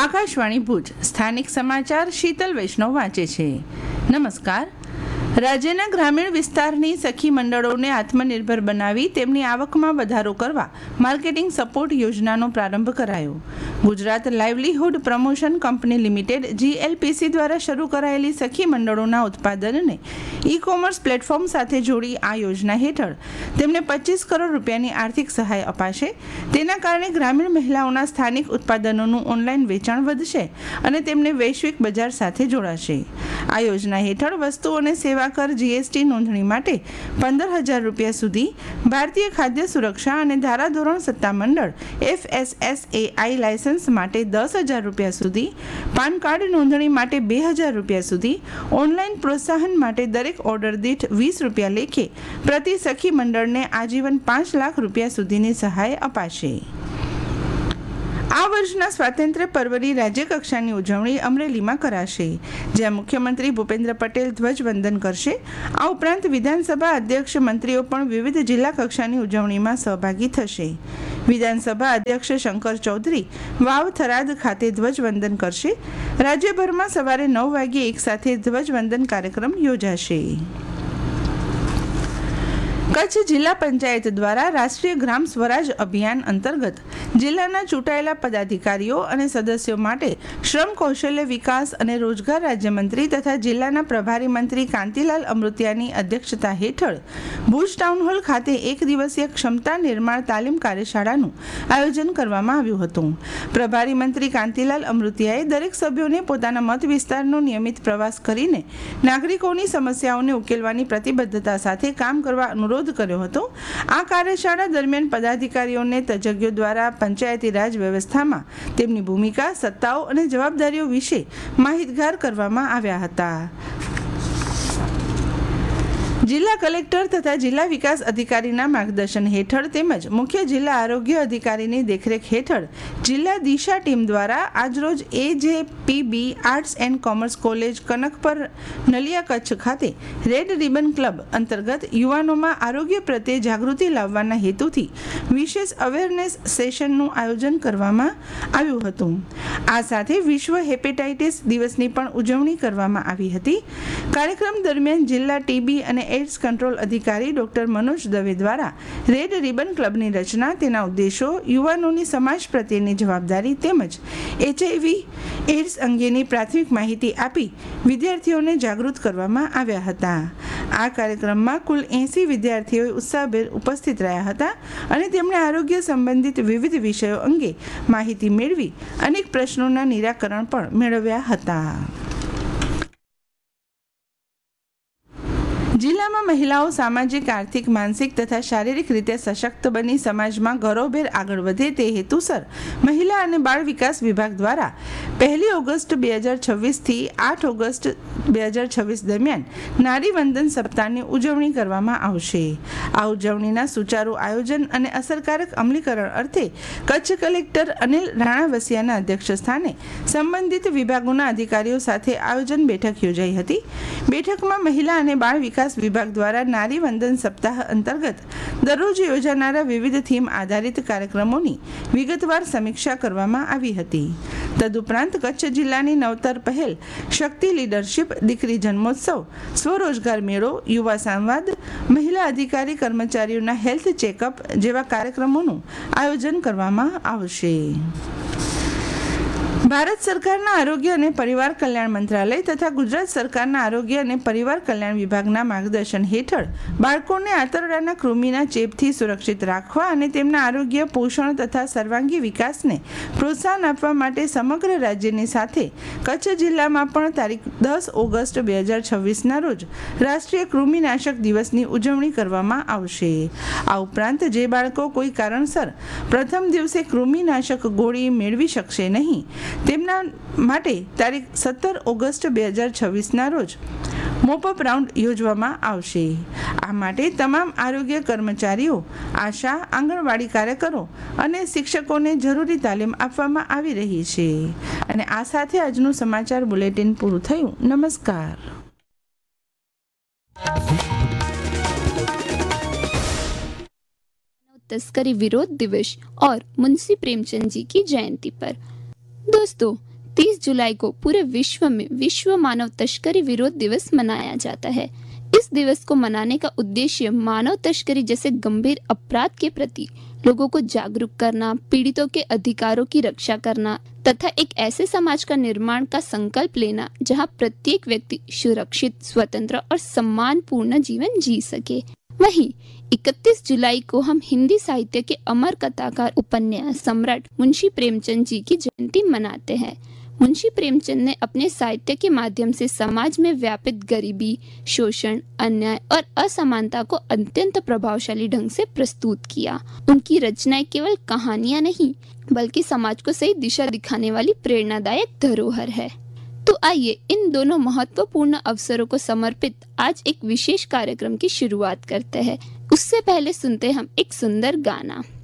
આકાશવાણી ભુજ સ્થાનિક સમાચાર શીતલ વૈષ્ણવ વાંચે છે. નમસ્કાર. રાજ્યના ગ્રામીણ વિસ્તારની સખી મંડળોને આત્મનિર્ભર બનાવી તેમની આવકમાં વધારો કરવા માર્કેટિંગ સપોર્ટ યોજનાનો પ્રારંભ કરાયો. Gujarat livelihood promotion company limited GLPC દ્વારા શરૂ કરાયેલી સખી મંડળોના ઉત્પાદનને ઈ-કોમર્સ પ્લેટફોર્મ સાથે જોડી આ યોજના હેઠળ તેમને 25 કરોડ રૂપિયાની આર્થિક સહાય અપાશે. તેના કારણે ગ્રામીણ મહિલાઓના સ્થાનિક ઉત્પાદનોનું ઓનલાઈન વેચાણ વધશે અને તેમને વૈશ્વિક બજાર સાથે જોડાશે. આ યોજના હેઠળ વસ્તુ અને સેવા કર GST નોંધણી માટે 15,000 રૂપિયા સુધી, ભારતીય ખાદ્ય સુરક્ષા અને ધારાધોરણ સત્તામંડળ FSSAI લાયસન્સ માટે 10,000 રૂપિયા સુધી, પાન કાર્ડ નોંધણી માટે 2,000 રૂપિયા સુધી, ઓનલાઈન પ્રોત્સાહન માટે દરેક ઓર્ડર દીઠ 20 રૂપિયા લેખે પ્રતિ સખી મંડળને આજીવન 5 લાખ રૂપિયા સુધીની સહાય અપાશે. આ વર્ષના સ્વાતંત્ર્ય પર્વની રાજ્યકક્ષાની ઉજવણી અમરેલીમાં કરાશે, જ્યાં મુખ્યમંત્રી ભૂપેન્દ્ર પટેલ ધ્વજવંદન કરશે. આ ઉપરાંત વિધાનસભા અધ્યક્ષ, મંત્રીઓ પણ વિવિધ જિલ્લા કક્ષાની ઉજવણીમાં સહભાગી થશે. વિધાનસભા અધ્યક્ષ શંકર ચૌધરી વાવ થરાદ ખાતે ધ્વજવંદન કરશે. રાજ્યભરમાં સવારે 9 વાગ્યે એકસાથે ધ્વજવંદન કાર્યક્રમ યોજાશે. કચ્છ જિલ્લા પંચાયત દ્વારા રાષ્ટ્રીય ગ્રામ સ્વરાજ અભિયાન અંતર્ગત જિલ્લાના ચૂંટાયેલા પદાધિકારીઓ અને સદસ્યો માટે શ્રમ કૌશલ્ય વિકાસ અને રોજગાર રાજ્યમંત્રી તથા જિલ્લાના પ્રભારી મંત્રી કાંતિલાલ અમૃતિયાની અધ્યક્ષતા હેઠળ ભુજ ટાઉન હોલ ખાતે એક દિવસીય ક્ષમતા નિર્માણ તાલીમ કાર્યશાળાનું આયોજન કરવામાં આવ્યું હતું. પ્રભારી મંત્રી કાંતિલાલ અમૃતિયાએ દરેક સભ્યોને પોતાના મત વિસ્તારનો નિયમિત પ્રવાસ કરીને નાગરિકોની સમસ્યાઓને ઉકેલવાની પ્રતિબદ્ધતા સાથે કામ કરવા અનુરોધ કર્યો હતો. આ કાર્યશાળા દરમિયાન પદાધિકારીઓને તજજ્ઞો દ્વારા પંચાયતી રાજ વ્યવસ્થામાં તેમની ભૂમિકા, સત્તાઓ અને જવાબદારીઓ વિશે માહિતગાર કરવામાં આવ્યા હતા. જિલ્લા કલેક્ટર તથા જિલ્લા વિકાસ અધિકારીના માર્ગદર્શન હેઠળ તેમજ મુખ્ય જિલ્લા આરોગ્ય અધિકારીની દેખરેખ હેઠળ જિલ્લા દિશા ટીમ દ્વારા આજરોજ AJPB arts and commerce college Kanakpar Naliya Kutch ખાતે રેડ રિબન ક્લબ અંતર્ગત યુવાનોમાં આરોગ્ય પ્રત્યે જાગૃતિ લાવવાના હેતુથી વિશેષ અવેરનેસ સેશનનું આયોજન કરવામાં આવ્યું હતું. આ સાથે વિશ્વ હેપેટાઇટિસ દિવસની પણ ઉજવણી કરવામાં આવી હતી. કાર્યક્રમ દરમિયાન જિલ્લા TB અને એઇડ્સ કંટ્રોલ અધિકારી ડોક્ટર મનોજ દવે દ્વારા રેડ રિબન ક્લબની રચના, તેના ઉદ્દેશો, યુવાનોની સમાજ પ્રત્યેની જવાબદારી તેમજ HIV એઇડ્સ અંગેની પ્રાથમિક માહિતી આપી વિદ્યાર્થીઓને જાગૃત કરવામાં આવ્યા હતા. આ કાર્યક્રમમાં કુલ 80 વિદ્યાર્થીઓએ ઉત્સાહભેર ઉપસ્થિત રહ્યા હતા અને તેમણે આરોગ્ય સંબંધિત વિવિધ વિષયો અંગે માહિતી મેળવી અનેક પ્રશ્નોના નિરાકરણ પણ મેળવ્યા હતા. જિલ્લામાં મહિલાઓ સામાજિક, આર્થિક, માનસિક તથા શારીરિક રીતે સશક્ત બની સમાજમાં ઘરોભેર આગળ વધે તે હેતુસર મહિલા અને બાળ વિકાસ વિભાગ દ્વારા 1 ઓગસ્ટ 2026 થી 8 ઓગસ્ટ 2026 દરમિયાન નારી વંદન સપ્તાહની ઉજવણી કરવામાં આવશે. આ ઉજવણીના સુચારુ આયોજન અને અસરકારક અમલીકરણ અર્થે કચ્છ કલેક્ટર અનિલ રાણાવસિયાના અધ્યક્ષ સ્થાને સંબંધિત વિભાગોના અધિકારીઓ સાથે આયોજન બેઠક યોજાઈ હતી. બેઠકમાં મહિલા અને બાળ વિકાસ વિભાગ દ્વારા નારી વંદન સપ્તાહ અંતર્ગત દરરોજ યોજાનારા વિવિધ થીમ આધારિત કાર્યક્રમોની વિગતવાર સમીક્ષા કરવામાં આવી હતી. તદુપરાંત કચ્છ જિલ્લાની નવતર પહેલ શક્તિ લીડરશીપ, દીકરી જન્મોત્સવ, સ્વરોજગાર મેળો, યુવા સંવાદ, મહિલા અધિકારી કર્મચારીઓના હેલ્થ ચેકઅપ જેવા કાર્યક્રમોનું આયોજન કરવામાં આવશે. ભારત સરકારના આરોગ્ય અને પરિવાર કલ્યાણ મંત્રાલય તથા ગુજરાત સરકારના આરોગ્ય અને પરિવાર કલ્યાણ વિભાગના માર્ગદર્શન હેઠળ બાળકોને આંતરડાના કૃમિના ચેપથી સુરક્ષિત રાખવા અને તેમના આરોગ્ય, પોષણ તથા સર્વાંગી વિકાસને પ્રોત્સાહન આપવા માટે સમગ્ર રાજ્યની સાથે કચ્છ જિલ્લામાં પણ તારીખ 10 ઓગસ્ટ 2026ના રોજ રાષ્ટ્રીય કૃમિનાશક દિવસની ઉજવણી કરવામાં આવશે. આ ઉપરાંત જે બાળકો કોઈ કારણસર પ્રથમ દિવસે કૃમિનાશક ગોળી મેળવી શકશે નહીં તેમના માટે તારીખ 17 ઓગસ્ટ 2026ના રોજ મોપઅપ રાઉન્ડ યોજવામાં આવશે. આ માટે તમામ આરોગ્ય કર્મચારીઓ, આશા, આંગણવાડી કાર્યકરો અને શિક્ષકોને જરૂરી તાલીમ આપવામાં આવી રહી છે. અને આ સાથે આજનું સમાચાર બુલેટિન પૂરું થયું. નમસ્કાર. तस्करी विरोध दिवस और मुंशी प्रेमचंद जी की जयंती पर दोस्तों 30 जुलाई को पूरे विश्व में विश्व मानव तस्करी विरोध दिवस मनाया जाता है। इस दिवस को मनाने का उद्देश्य मानव तस्करी जैसे गंभीर अपराध के प्रति लोगों को जागरूक करना, पीड़ितों के अधिकारों की रक्षा करना तथा एक ऐसे समाज का निर्माण का संकल्प लेना जहां प्रत्येक व्यक्ति सुरक्षित, स्वतंत्र और सम्मानपूर्ण जीवन जी सके। वहीं 31 जुलाई को हम हिंदी साहित्य के अमर कथाकार, उपन्यास सम्राट मुंशी प्रेमचंद जी की जयंती मनाते हैं। मुंशी प्रेमचंद ने अपने साहित्य के माध्यम से समाज में व्यापित गरीबी, शोषण, अन्याय और असमानता को अत्यंत प्रभावशाली ढंग से प्रस्तुत किया। उनकी रचनाएं केवल कहानियां नहीं, बल्कि समाज को सही दिशा दिखाने वाली प्रेरणादायक धरोहर है। तो आइए इन दोनों महत्वपूर्ण अवसरों को समर्पित आज एक विशेष कार्यक्रम की शुरुआत करते हैं। उससे पहले सुनते हम एक सुंदर गाना।